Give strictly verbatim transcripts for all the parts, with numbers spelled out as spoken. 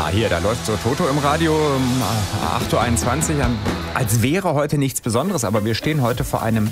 hier, da läuft so Toto im Radio um acht Uhr einundzwanzig, als wäre heute nichts Besonderes, aber wir stehen heute vor einem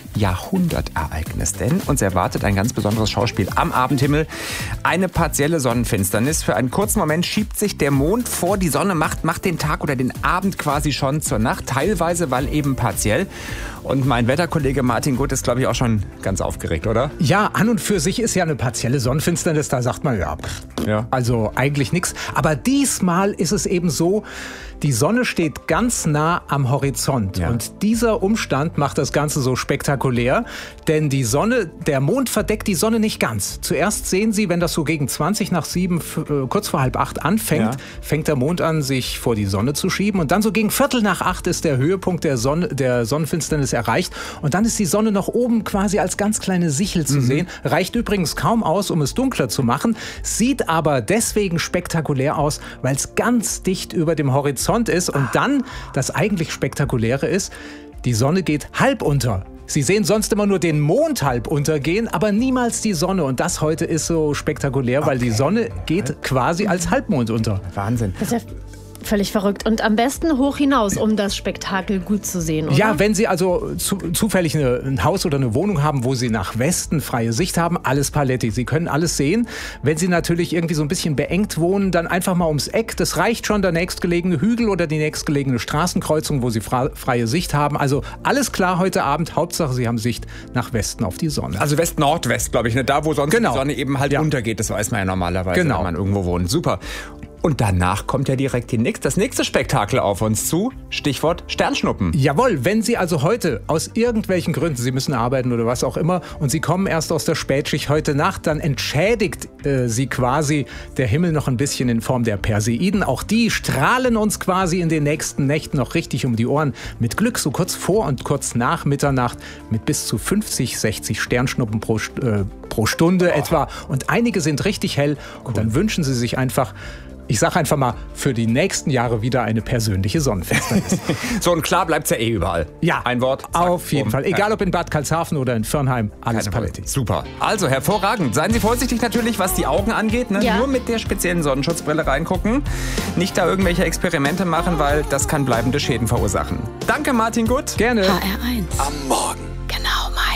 Jahrhundertereignis, denn uns erwartet ein ganz besonderes Schauspiel am Abendhimmel. Eine partielle Sonnenfinsternis. Für einen kurzen Moment schiebt sich der Mond vor die Sonne, macht, macht den Tag oder den Abend quasi schon zur Nacht, teilweise, weil eben partiell. Und mein Wetterkollege Martin Gutt ist, glaube ich, auch schon ganz aufgeregt, oder? Ja, an und für sich ist ja eine partielle Sonnenfinsternis, da sagt man ja, pff, ja. also eigentlich nichts. Aber diesmal ist es eben so, die Sonne steht ganz nah am Horizont. Ja. Und dieser Umstand macht das Ganze so spektakulär, denn die Sonne, der Mond verdeckt die Sonne nicht ganz. Zuerst sehen Sie, wenn das so gegen zwanzig nach sieben, äh, kurz vor halb acht anfängt, ja. fängt der Mond an, sich vor die Sonne zu schieben. Und dann so gegen Viertel nach acht ist der Höhepunkt der, Sonne, der Sonnenfinsternis erreicht. Und dann ist die Sonne noch oben quasi als ganz kleine Sichel zu mhm. sehen. Reicht übrigens kaum aus, um es dunkler zu machen. Sieht aber deswegen spektakulär aus, weil es ganz dicht über dem Horizont ist. Und dann, das eigentlich Spektakuläre ist, die Sonne geht halb unter. Sie sehen sonst immer nur den Mond halb untergehen, aber niemals die Sonne. Und das heute ist so spektakulär, okay. weil die Sonne geht quasi als Halbmond unter. Wahnsinn. Das ist ja völlig verrückt. Und am besten hoch hinaus, um das Spektakel gut zu sehen, oder? Ja, wenn Sie also zu, zufällig eine, ein Haus oder eine Wohnung haben, wo Sie nach Westen freie Sicht haben, alles Paletti. Sie können alles sehen. Wenn Sie natürlich irgendwie so ein bisschen beengt wohnen, dann einfach mal ums Eck. Das reicht schon, der nächstgelegene Hügel oder die nächstgelegene Straßenkreuzung, wo Sie fra- freie Sicht haben. Also alles klar heute Abend. Hauptsache, Sie haben Sicht nach Westen auf die Sonne. Also West-Nordwest, glaube ich. Ne? Da, wo sonst genau. die Sonne eben halt ja. untergeht. Das weiß man ja normalerweise, genau. wenn man irgendwo wohnt. Super. Und danach kommt ja direkt die nächste, das nächste Spektakel auf uns zu. Stichwort Sternschnuppen. Jawohl, wenn Sie also heute aus irgendwelchen Gründen, Sie müssen arbeiten oder was auch immer, und Sie kommen erst aus der Spätschicht heute Nacht, dann entschädigt äh, Sie quasi der Himmel noch ein bisschen in Form der Perseiden. Auch die strahlen uns quasi in den nächsten Nächten noch richtig um die Ohren. Mit Glück so kurz vor und kurz nach Mitternacht mit bis zu fünfzig, sechzig Sternschnuppen pro, äh, pro Stunde oh. etwa. Und einige sind richtig hell. Und cool. dann wünschen Sie sich einfach, ich sage einfach mal, für die nächsten Jahre wieder eine persönliche Sonnenfinsternis. So, und klar bleibt's ja eh überall. Ja, ein Wort. Zack, auf jeden um. Fall. Egal ob in Bad Karlshafen oder in Firnheim, alles Paletti. Super. Also, hervorragend. Seien Sie vorsichtig natürlich, was die Augen angeht. Ne? Ja. Nur mit der speziellen Sonnenschutzbrille reingucken. Nicht da irgendwelche Experimente machen, weil das kann bleibende Schäden verursachen. Danke, Martin Gutt. Gerne. H R eins. Am Morgen.